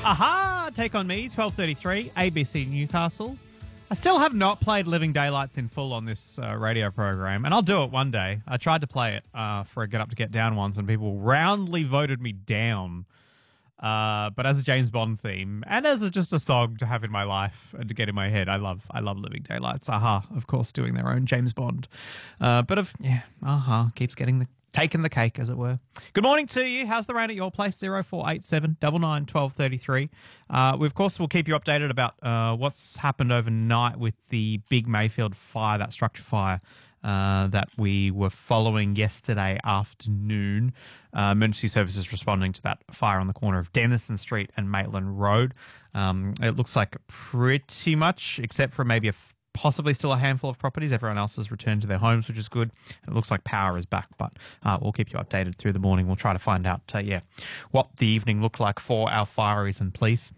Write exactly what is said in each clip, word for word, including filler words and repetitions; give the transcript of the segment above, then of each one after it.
Aha! Take On Me, twelve thirty-three, A B C Newcastle. I still have not played Living Daylights in full on this uh, radio program, and I'll do it one day. I tried to play it uh, for a Get Up to Get Down once, and people roundly voted me down. Uh, but as a James Bond theme, and as a, just a song to have in my life and to get in my head, I love I love Living Daylights. Aha, of course, doing their own James Bond. Uh, but if, yeah, Aha keeps getting the taking the cake, as it were. Good morning to you. How's the rain at your place? zero four eight seven, nine nine, one two three three. Uh, we, of course, will keep you updated about uh, what's happened overnight with the big Mayfield fire, that structure fire uh, that we were following yesterday afternoon. Uh, emergency services responding to that fire on the corner of Denison Street and Maitland Road. Um, it looks like pretty much, except for maybe a f- possibly still a handful of properties, everyone else has returned to their homes, which is good. It looks like power is back, but uh, we'll keep you updated through the morning. We'll try to find out, uh, yeah, what the evening looked like for our fireys and police.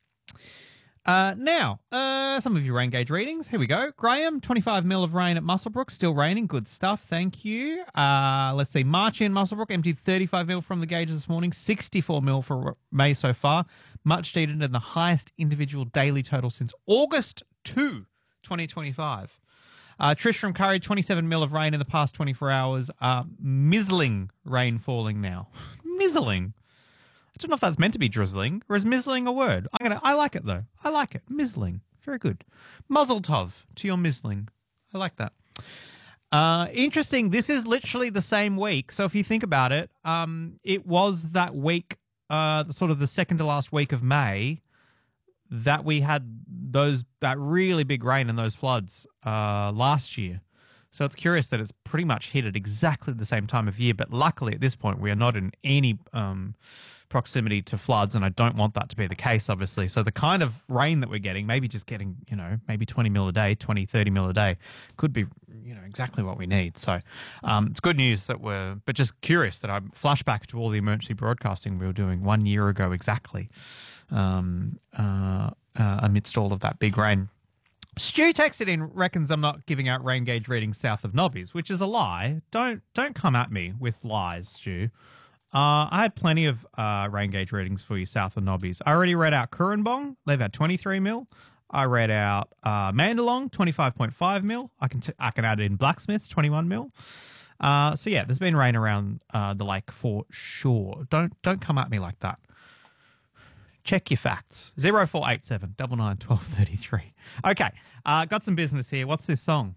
Uh, now, uh, some of your rain gauge readings. Here we go. Graham, twenty-five mil of rain at Muswellbrook. Still raining. Good stuff. Thank you. Uh, let's see. Marchie in Muswellbrook emptied thirty-five mil from the gauges this morning. sixty-four mil for May so far. Much needed and the highest individual daily total since August second, twenty twenty-five. Uh, Trish from Curry, twenty-seven mil of rain in the past twenty-four hours. Uh, mizzling rain falling now. Mizzling. I don't know if that's meant to be drizzling, or is mizzling a word? I'm gonna. I like it, though. I like it. Mizzling. Very good. Muzzle tov to your mizzling. I like that. Uh, interesting. This is literally the same week. So if you think about it, um, it was that week, uh, sort of the second to last week of May, that we had those that really big rain and those floods uh, last year. So it's curious that it's pretty much hit at exactly the same time of year. But luckily at this point, we are not in any um, proximity to floods, and I don't want that to be the case, obviously. So the kind of rain that we're getting, maybe just getting, you know, maybe twenty mil a day, twenty, thirty mil a day, could be, you know, exactly what we need. So um, it's good news that we're, but just curious that I flashback to all the emergency broadcasting we were doing one year ago exactly, um, uh, uh, amidst all of that big rain. Stu texted in, reckons I'm not giving out rain gauge readings south of Nobbies, which is a lie. Don't don't come at me with lies, Stu. Uh, I had plenty of uh, rain gauge readings for you south of Nobbies. I already read out Currambong. They've had twenty-three mil. I read out uh, Mandalong, twenty-five point five mil. I can t- I can add in Blacksmiths, twenty-one mil. Uh, so yeah, there's been rain around uh, the lake for sure. Don't don't come at me like that. Check your facts. zero four eight seven, nine nine, one two three three. Okay, uh, got some business here. What's this song?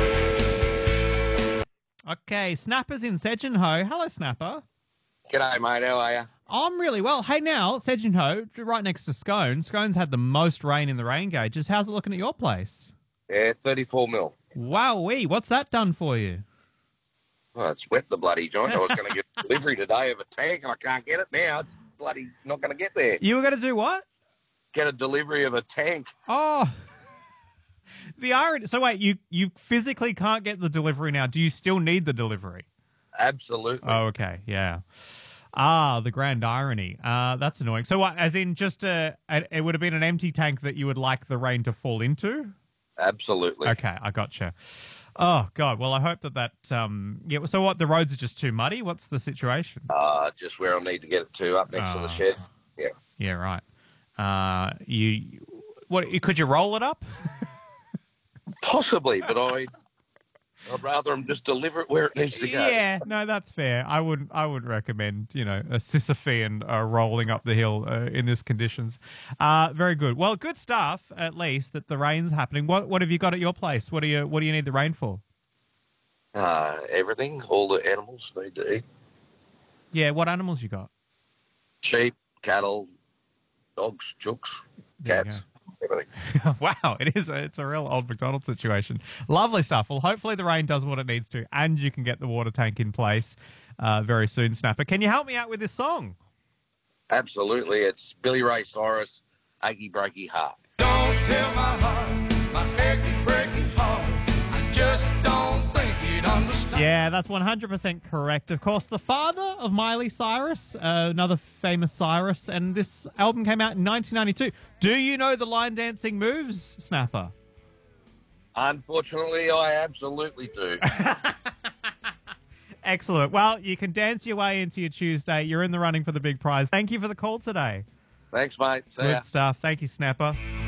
Okay, Snapper's in Sedgenho. Hello, Snapper. G'day, mate. How are you? I'm really well. Hey, now, Sedgenho, right next to Scone. Scone's had the most rain in the rain gauges. How's it looking at your place? Yeah, thirty-four mil. Wowee. What's that done for you? Well, it's wet, the bloody joint. I was going to get delivery today of a tank, and I can't get it now. It's bloody not going to get there. You were going to do what? Get a delivery of a tank. Oh, the irony. So wait, you, you physically can't get the delivery now. Do you still need the delivery? Absolutely. Oh, okay. Yeah. Ah, the grand irony. Uh, that's annoying. So what, as in just a, a, it would have been an empty tank that you would like the rain to fall into? Absolutely. Okay, I gotcha. Oh, God. Well, I hope that that, um, yeah, so what, the roads are just too muddy? What's the situation? Uh, just where I need to get it to, up next Oh. to the sheds. Yeah. Yeah, right. Uh, you, what, could you roll it up? Possibly, but I, I'd rather them just deliver it where it needs to go. Yeah, no, that's fair. I would, I would recommend, you know, a Sisyphean uh, rolling up the hill uh, in this conditions. Uh, very good. Well, good stuff. At least that the rain's happening. What, what have you got at your place? What do you, what do you need the rain for? Uh, everything. All the animals need to eat. Yeah, what animals you got? Sheep, cattle, dogs, chooks, There you cats. go. Everything. Wow, it is. A, it's a real old McDonald situation. Lovely stuff. Well, hopefully the rain does what it needs to, and you can get the water tank in place uh, very soon, Snapper. Can you help me out with this song? Absolutely. It's Billy Ray Cyrus, Achy Breaky Heart. Don't tell my heart, my achy breaky heart. I just don't think you'd understand. Yeah, that's one hundred percent correct. Of course, the father of Miley Cyrus, uh, another famous Cyrus, and this album came out in nineteen ninety-two. Do you know the line dancing moves, Snapper? Unfortunately, I absolutely do. Excellent. Well, you can dance your way into your Tuesday. You're in the running for the big prize. Thank you for the call today. Thanks, mate. See Good ya. stuff. Thank you, Snapper.